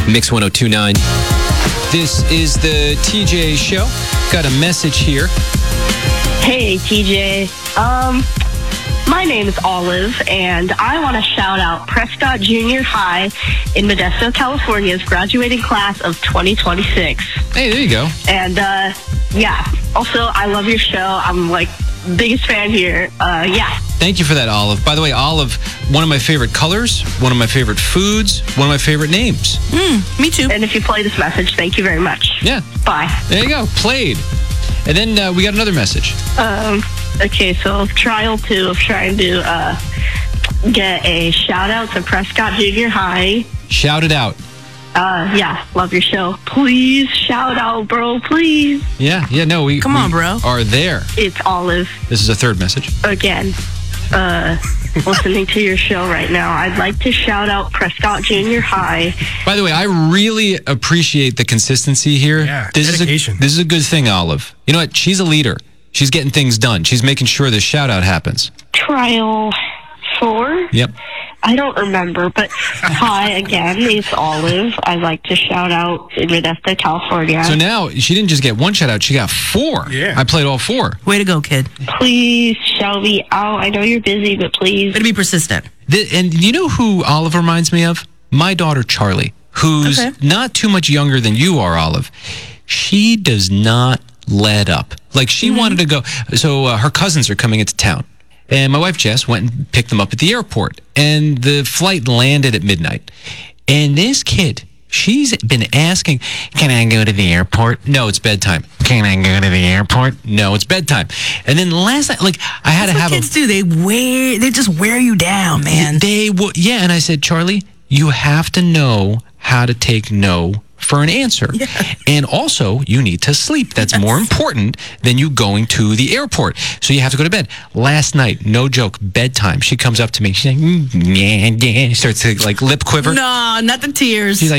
Mix 1029. This is the TJ Show. Got a message here. Hey, TJ. My name is Olive, and I want to shout out Prescott Junior High in Modesto, California's graduating class of 2026. Hey, there you go. And, also, I love your show. I'm, biggest fan here. Thank you for that, Olive. By the way, Olive, one of my favorite colors, one of my favorite foods, one of my favorite names. Me too. And if you play this message, thank you very much. Yeah. Bye. There you go. Played. And then we got another message. Okay, so trial 2 of trying to get a shout out to Prescott Junior High. Shout it out. Love your show. Please shout out, bro, please. Yeah, no, we Come on, bro. Are there. It's Olive. This is a third message. Again, listening to your show right now. I'd like to shout out Prescott Junior High. By the way, I really appreciate the consistency here. Yeah, this dedication. This is a good thing, Olive. You know what? She's a leader. She's getting things done. She's making sure the shout out happens. Trial 4? Yep. I don't remember, but hi again. It's Olive. I'd like to shout out in Modesto, California. So now she didn't just get one shout out, she got 4. Yeah. I played all 4. Way to go, kid. Please shout me out. I know you're busy, but please. Way to be persistent. And you know who Olive reminds me of? My daughter, Charlie, who's not too much younger than you are, Olive. She does not let up. She wanted to go. So her cousins are coming into town. And my wife, Jess, went and picked them up at the airport. And the flight landed at midnight. And this kid, she's been asking, can I go to the airport? No, it's bedtime. Can I go to the airport? No, it's bedtime. And then last night, I had That's to have what kids do. They just wear you down, man. And I said, Charlie, you have to know how to take no for an answer. Yeah. And also, you need to sleep. That's more important than you going to the airport. So you have to go to bed. Last night, no joke, bedtime. She comes up to me. She's like, she starts to lip quiver. No, not the tears. She's like,